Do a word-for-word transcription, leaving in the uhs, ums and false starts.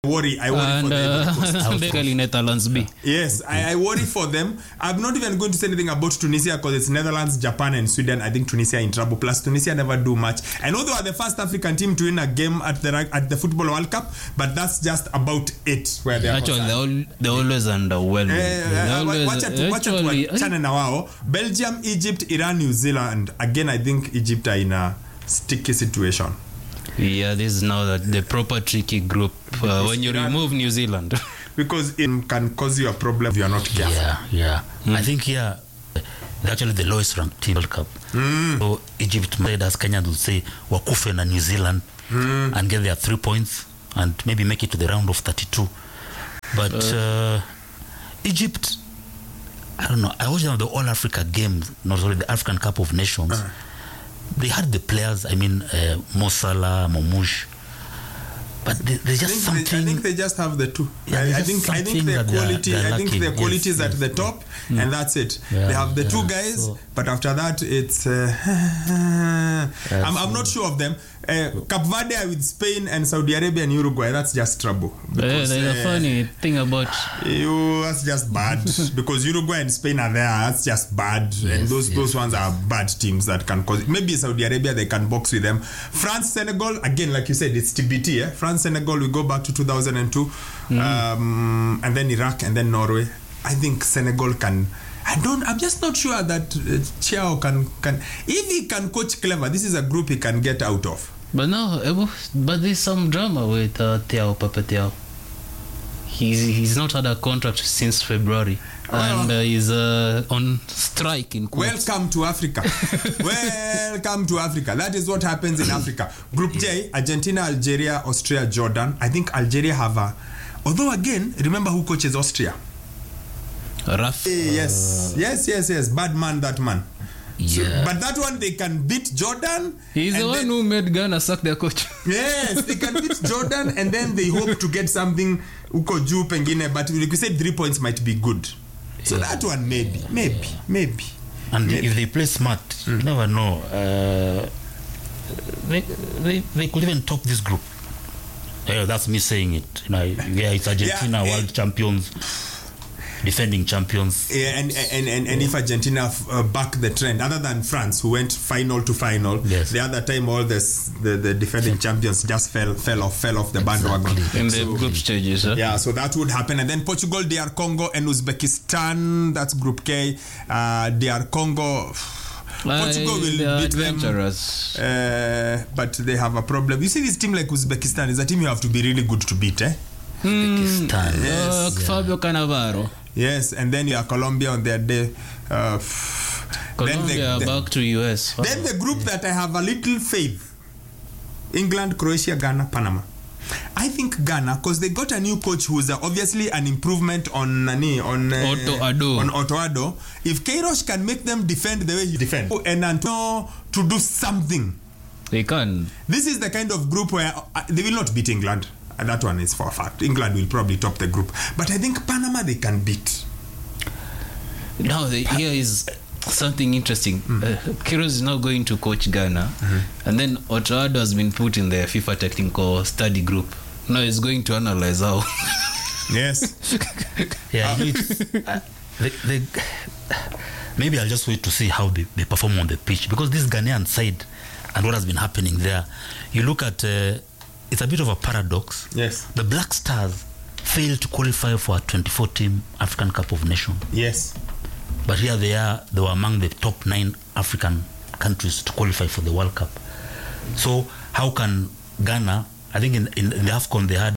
worry. I worry and, for the uh, basically Netherlands B. Yes, I, I worry for them. I'm not even going to say anything about Tunisia because it's Netherlands, Japan, and Sweden. I think Tunisia in trouble. Plus, Tunisia never do much. I know they are the first African team to win a game at the at the Football World Cup, but that's just about it. Where they are actually they all they always underwhelming. Uh, watch it, watch it, China na wao. Belgium, Egypt, Iran, New Zealand. Again, I think Egypt are in a sticky situation. Yeah, this is now the, the proper tricky group uh, when you Iran, remove New Zealand. Because it can cause you a problem if you are not careful. Yeah, yeah. Mm. I think here, they're actually the lowest ranked team World Cup. Mm. So Egypt, as Kenyans will say, wakufe na New Zealand mm. and get their three points and maybe make it to the round of thirty-two. But uh, uh, Egypt, I don't know. I watched the All Africa games, not only the African Cup of Nations. Uh. They had the players. I mean, uh, Mo Salah, Mamouche. But they, they just I something. think they, I think they just have the two. Yeah, I, I think I think their quality. They're, they're I think their quality is yes, at the top, mm. and that's it. Yeah, they have the yeah, two guys, so. But after that, it's. Uh, I'm, I'm not sure of them. Uh, Cape Verde with Spain and Saudi Arabia and Uruguay. That's just trouble. Because, yeah, there's uh, a funny thing about you. That's just bad because Uruguay and Spain are there. That's just bad, yes, and those yes, those ones yes. are bad teams that can cause. Maybe Saudi Arabia they can box with them. France, Senegal again, like you said, it's T B T. Eh? France, Senegal. We go back to two thousand two, mm. um, and then Iraq, and then Norway. I think Senegal can. I don't. I'm just not sure that uh, Thiaw can can. If he can coach clever, this is a group he can get out of. But no, but there's some drama with uh, Thiaw, Papa Thiaw. He's he's not had a contract since February, oh. and uh, he's uh, on strike in quotes. Welcome to Africa. Welcome to Africa. That is what happens in Africa. Group J: Argentina, Algeria, Austria, Jordan. I think Algeria have a. Although again, remember who coaches Austria? Raf. Yes, uh, yes, yes, yes. Bad man, that man. Yeah. So, but that one they can beat Jordan. He's the one who made Ghana suck their coach. Yes, they can beat Jordan, and then they hope to get something uko juu pengine. But like we said, three points might be good. So yeah. that one maybe, maybe, yeah. maybe. And maybe. if they play smart, mm. you never know. Uh, they, they they could even top this group. Yeah, that's me saying it. You know, yeah, it's Argentina, yeah, world it, champions. Defending champions. Yeah, and and and, and yeah. if Argentina uh, back the trend, other than France, who went final to final, yes. the other time all this, the the defending yeah. champions just fell fell off fell off the exactly. bandwagon in so, the group stages. Huh? Yeah, so that would happen, and then Portugal, D R Congo, and Uzbekistan. That's Group K. Uh, D R Congo. Portugal uh, will beat adventurous. them, uh, but they have a problem. You see, this team like Uzbekistan is a team you have to be really good to beat, eh? Uzbekistan. Mm, yes. uh, Fabio Cannavaro. Yes, and then you are Colombia on their day. Uh, Colombia then the, back to U S. Then the group that I have a little faith: England, Croatia, Ghana, Panama. I think Ghana, because they got a new coach who's uh, obviously an improvement on Nani on uh, Otto Addo. On Otto Addo. If Queiroz can make them defend the way you defend, and Antonio to do something, they can. This is the kind of group where uh, they will not beat England. And that one is for a fact. England will probably top the group. But I think Panama they can beat. Now, the, here is something interesting. Mm. Uh, Queiroz is now going to coach Ghana. Mm-hmm. And then Otto Addo has been put in the FIFA technical study group. Now he's going to analyze how. Yes. yeah, it's, uh, they, they, maybe I'll just wait to see how they, they perform on the pitch. Because this Ghanaian side and what has been happening there, you look at... Uh, it's a bit of a paradox. Yes. The Black Stars failed to qualify for a twenty-four team African Cup of Nations. Yes. But here they are, they were among the top nine African countries to qualify for the World Cup. So how can Ghana, I think in, in, in the AFCON they had